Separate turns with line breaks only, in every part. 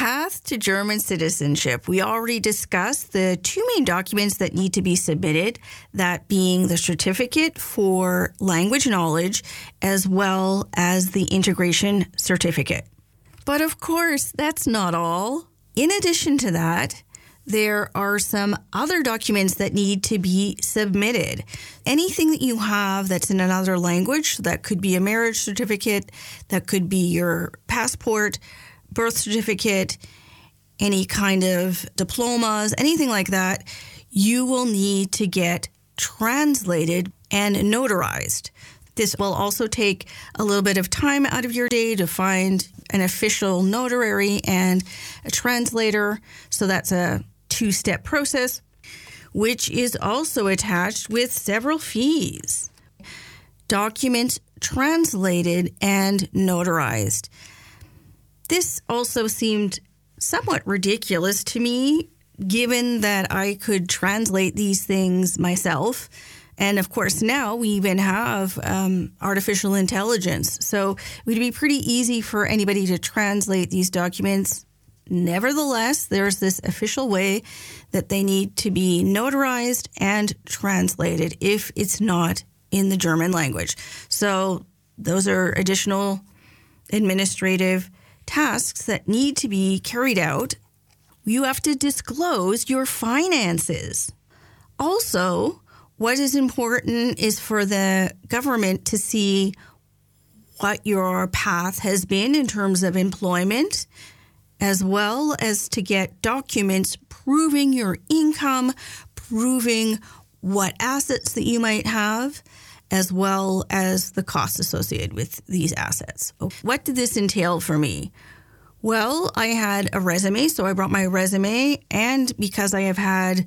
path to German citizenship. We already discussed the two main documents that need to be submitted, that being the certificate for language knowledge as well as the integration certificate. But of course, that's not all. In addition to that, there are some other documents that need to be submitted. Anything that you have that's in another language, that could be a marriage certificate, that could be your passport, birth certificate, any kind of diplomas, anything like that, you will need to get translated and notarized. This will also take a little bit of time out of your day to find an official notary and a translator. So that's a two-step process, which is also attached with several fees. Documents translated and notarized. This also seemed somewhat ridiculous to me, given that I could translate these things myself. And of course, now we even have artificial intelligence. So it would be pretty easy for anybody to translate these documents. Nevertheless, there's this official way that they need to be notarized and translated if it's not in the German language. So those are additional administrative tasks that need to be carried out. You have to disclose your finances. Also, what is important is for the government to see what your path has been in terms of employment, as well as to get documents proving your income, proving what assets that you might have, as well as the costs associated with these assets. What did this entail for me? Well, I had a resume, so I brought my resume, and because I have had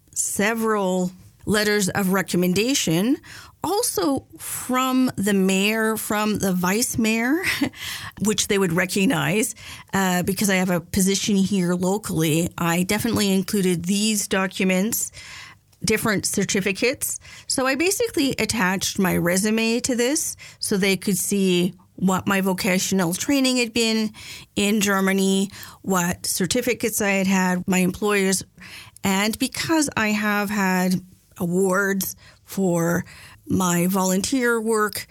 several letters of recommendation, also from the mayor, from the vice mayor, which they would recognize because I have a position here locally. I definitely included these documents, different certificates. So I basically attached my resume to this so they could see what my vocational training had been in Germany, what certificates I had had, my employers. And because I have had awards for my volunteer work,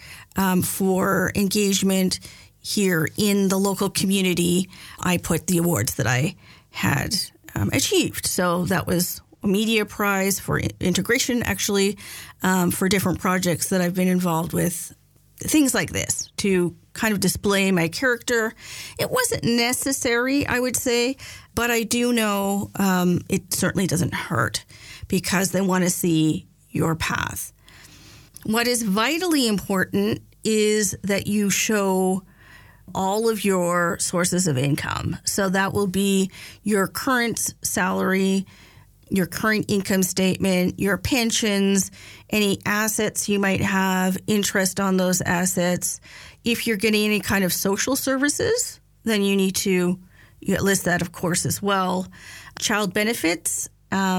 for engagement here in the local community, I put the awards that I had achieved. So that was a media prize for integration, actually, for different projects that I've been involved with, things like this, to kind of display my character. It wasn't necessary, I would say, but I do know it certainly doesn't hurt because they want to see your path. What is vitally important is that you show all of your sources of income. So that will be your current salary, your current income statement, your pensions, any assets you might have, interest on those assets. If you're getting any kind of social services, then you need to list that, of course, as well. Child benefits.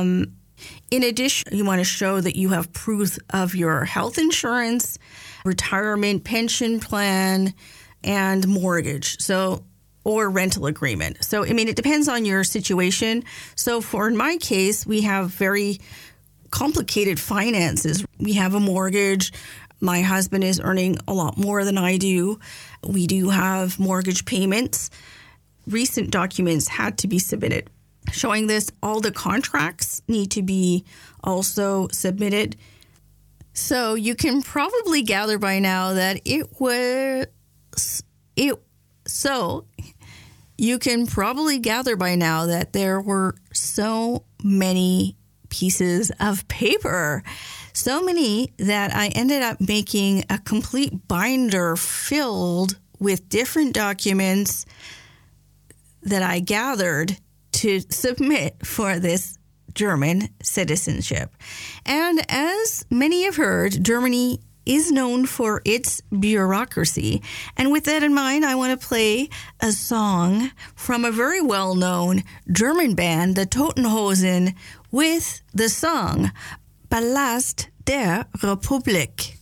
In addition, you want to show that you have proof of your health insurance, retirement pension plan, and mortgage. Or rental agreement. So, I mean, it depends on your situation. So in my case, we have very complicated finances. We have a mortgage. My husband is earning a lot more than I do. We do have mortgage payments. Recent documents had to be submitted. Showing this, all the contracts need to be also submitted. So you can probably gather by now that there were so many pieces of paper, so many that I ended up making a complete binder filled with different documents that I gathered to submit for this German citizenship. And as many have heard, Germany is known for its bureaucracy. And with that in mind, I want to play a song from a very well-known German band, the Toten Hosen, with the song Palast der Republik.